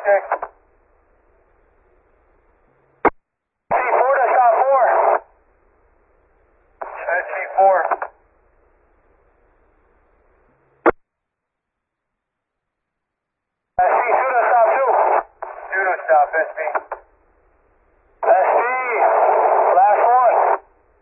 check. C4 to stop 4. SC4. C2 to stop 2. 2 to stop SB.